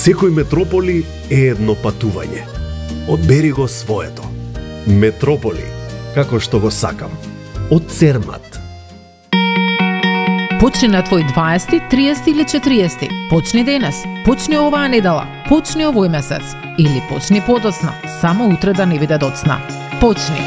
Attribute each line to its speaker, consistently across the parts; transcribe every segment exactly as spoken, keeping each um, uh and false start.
Speaker 1: секој метрополи е едно патување. Одбери го своето. Метрополи, како што го сакам. Од Цермат.
Speaker 2: Почни на твој дваесети, триесети или четириесети. Почни денес. Почни оваа недела. Почни овој месец. Или почни подоцна. Само утре да не биде доцна. Почни.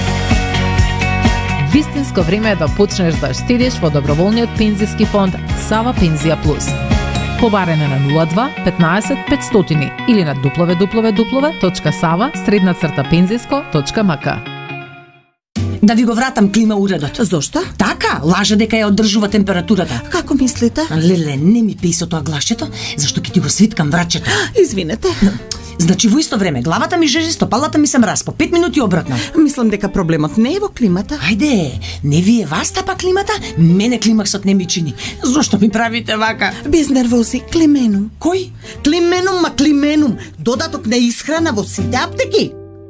Speaker 2: Вистинско време е да почнеш да штедиш во доброволниот пензиски фонд Сава Пензија Плюс. Побарене на нула два петнаесет петстотини или на дабл ю дабл ю дабл ю точка сава средна црта пензиско точка ем ка.
Speaker 3: Да ви го вратам клима уредот.
Speaker 4: Зошто?
Speaker 3: Така, лаже дека ја одржува температурата.
Speaker 4: Како мислите?
Speaker 3: Леле, не ми пеј со тоа глашчето, зашто ќе ти го свиткам врачето.
Speaker 4: Извинете.
Speaker 3: Значи во исто време главата ми жежи, стопалата ми се мраз, по пет минути обратно.
Speaker 4: Мислам дека проблемот не е во климата.
Speaker 3: Ајде, не вие вас тапа климата, мене климаксот не ми чини. Зошто ми правите вака?
Speaker 4: Без нервози, клименум.
Speaker 3: Кој?
Speaker 4: Клименум, ма клименум. Додаток на исхрана во сите аптеки.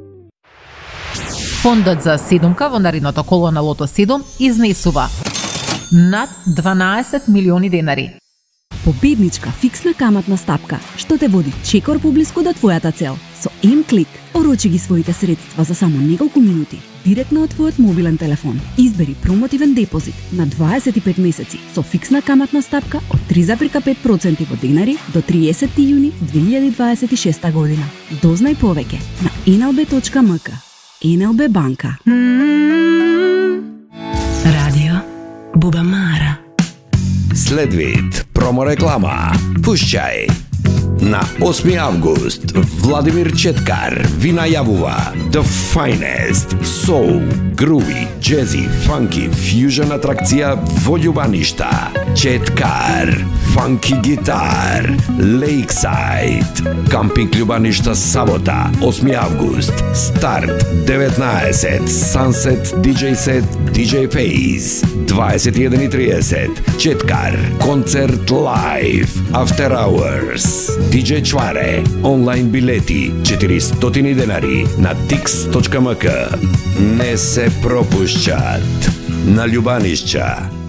Speaker 2: Фондот за седумка во наредното коло на Лото седум изнесува над дванаесет милиони денари.
Speaker 5: Победничка фиксна каматна стапка што те води чекор поблиску до твојата цел. Со М-клик орочи ги своите средства за само неколку минути директно од твојот мобилен телефон. Избери промотивен депозит на дваесет и пет месеци со фиксна каматна стапка од три зарез и пет проценти во денари до триесети јуни две илјади дваесет и шеста година. Дознај повеќе на ен ел би точка ем ка. ен ел би банка.
Speaker 6: Радио Бубамара.
Speaker 7: Следвид промореклама. Пушчај. На осми август Владимир Четкар ви најавува The Finest Soul, Groovy, Jazzy, Funky, Fusion атракција во Љубаништа. Четкар, Funky Гитар, Lakeside, Кампинг Љубаништа сабота, осми август, старт деветнаесет, Sunset ди џеј Set, ди џеј Face, дваесет и еден и триесет, Четкар, концерт лайв, After Hours, ди џеј Чваре, онлайн билети, четиристотини денари на тикс точка ем ка. Не се пропушчат на Љубанишќа.